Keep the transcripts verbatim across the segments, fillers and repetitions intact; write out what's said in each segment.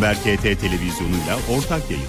Bloomberg H T televizyonuyla ortak yayın.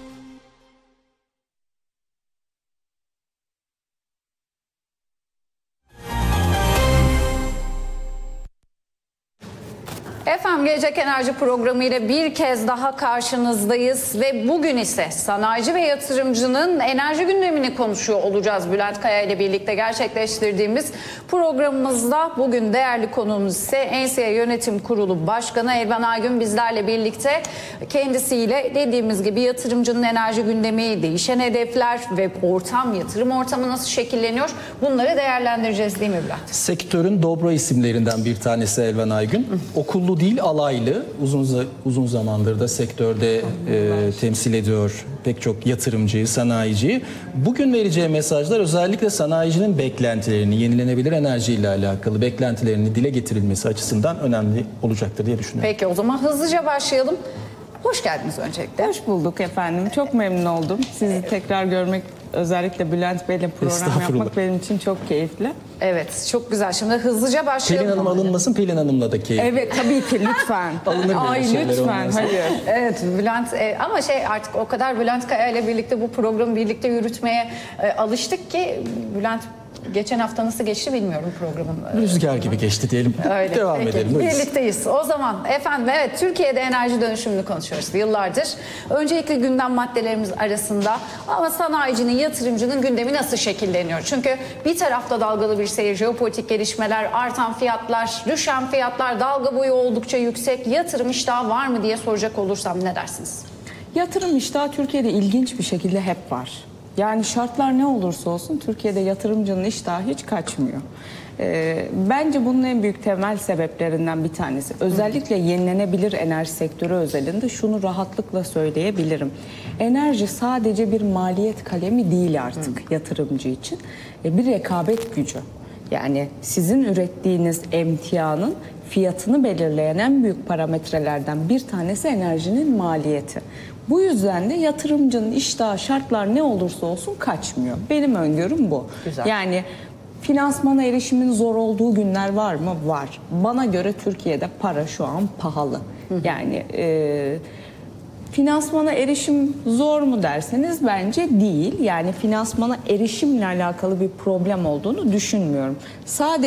Efendim, Gelecek Enerji Programı ile bir kez daha karşınızdayız ve bugün ise sanayici ve yatırımcının enerji gündemini konuşuyor olacağız. Bülent Kaya ile birlikte gerçekleştirdiğimiz programımızda bugün değerli konuğumuz ise Ensiye Yönetim Kurulu Başkanı Elvan Aygün bizlerle birlikte. Kendisiyle dediğimiz gibi yatırımcının enerji gündemi, değişen hedefler ve ortam, yatırım ortamı nasıl şekilleniyor, bunları değerlendireceğiz değil mi Bülent? Sektörün dobra isimlerinden bir tanesi Elvan Aygün. Okullu değil, alaylı. Uzun uzun zamandır da sektörde e, temsil ediyor pek çok yatırımcıyı, sanayiciyi. Bugün vereceği mesajlar özellikle sanayicinin beklentilerini, yenilenebilir enerji ile alakalı beklentilerini dile getirilmesi açısından önemli olacaktır diye düşünüyorum. Peki, o zaman hızlıca başlayalım. Hoş geldiniz öncelikle. Hoş bulduk efendim. Çok memnun oldum. Sizi tekrar görmek, özellikle Bülent Bey'le program yapmak benim için çok keyifli. Evet, çok güzel. Şimdi hızlıca başlayalım. Pelin Hanım alınmasın, Pelin Hanım'la da keyifli. Evet, tabii ki, lütfen. Alınır Ay lütfen, hayır. Evet, Bülent e, ama şey artık o kadar Bülent Kaya ile birlikte bu programı birlikte yürütmeye e, alıştık ki Bülent geçen hafta nasıl geçti bilmiyorum programın. Rüzgar gibi geçti diyelim. Öyle. Devam Peki, edelim. Buyurun. Birlikteyiz. O zaman efendim, evet, Türkiye'de enerji dönüşümünü konuşuyoruz yıllardır. Öncelikle gündem maddelerimiz arasında ama sanayicinin, yatırımcının gündemi nasıl şekilleniyor? Çünkü bir tarafta dalgalı bir seyir, jeopolitik gelişmeler, artan fiyatlar, düşen fiyatlar, dalga boyu oldukça yüksek. Yatırım iştahı var mı diye soracak olursam ne dersiniz? Yatırım iştahı Türkiye'de ilginç bir şekilde hep var. Yani şartlar ne olursa olsun Türkiye'de yatırımcının iştahı hiç kaçmıyor. Ee, bence bunun en büyük temel sebeplerinden bir tanesi. Özellikle yenilenebilir enerji sektörü özelinde şunu rahatlıkla söyleyebilirim. Enerji sadece bir maliyet kalemi değil artık Hı. yatırımcı için. Ee, bir rekabet gücü. Yani sizin ürettiğiniz emtianın fiyatını belirleyen en büyük parametrelerden bir tanesi enerjinin maliyeti. Bu yüzden de yatırımcının iştahı şartlar ne olursa olsun kaçmıyor. Benim öngörüm bu. Güzel. Yani finansmana erişimin zor olduğu günler var mı? Var. Bana göre Türkiye'de para şu an pahalı. Hı hı. Yani e, finansmana erişim zor mu derseniz bence değil. Yani finansmana erişimle alakalı bir problem olduğunu düşünmüyorum. Sadece